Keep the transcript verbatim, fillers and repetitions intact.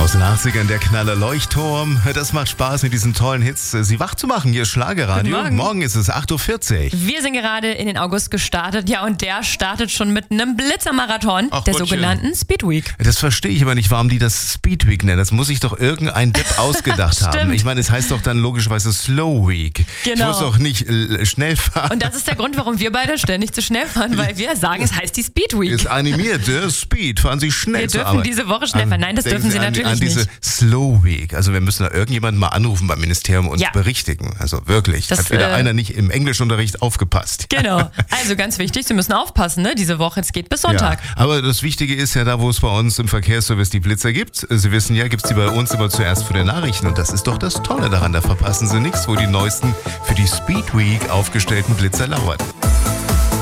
Aus den achtzigern der Knaller Leuchtturm. Das macht Spaß, mit diesen tollen Hits Sie wach zu machen. Hier ist Schlagerradio. Guten Morgen. Morgen ist es acht Uhr vierzig. Wir sind gerade in den August gestartet. Ja, und der startet schon mit einem Blitzermarathon, Ach, der Gottchen. sogenannten Speed Week. Das verstehe ich aber nicht, warum die das Speed Week nennen. Das muss sich doch irgendein Depp ausgedacht haben. Stimmt. Ich meine, es heißt doch dann logischerweise Slow Week. Genau. Ich muss doch nicht äh, schnell fahren. Und das ist der Grund, warum wir beide ständig zu schnell fahren, weil wir sagen, es heißt die Speed Week. Ist animiert, äh, Speed, fahren Sie schnell Wir zur dürfen Arbeit. diese Woche schnell fahren. Nein, das Denken dürfen Sie an, natürlich an diese nicht. Slow Week. Also wir müssen da irgendjemanden mal anrufen beim Ministerium und uns Ja. berichtigen. Also wirklich, Das, hat wieder äh, einer nicht im Englischunterricht aufgepasst. Genau. Also ganz wichtig, Sie müssen aufpassen, ne? Diese Woche, es geht bis Sonntag. Ja, aber das Wichtige ist ja, da wo es bei uns im Verkehrsservice die Blitzer gibt, Sie wissen ja, gibt es die bei uns immer zuerst für die Nachrichten. Und das ist doch das Tolle daran, da verpassen Sie nichts, wo die neuesten für die Speed Week aufgestellten Blitzer lauern.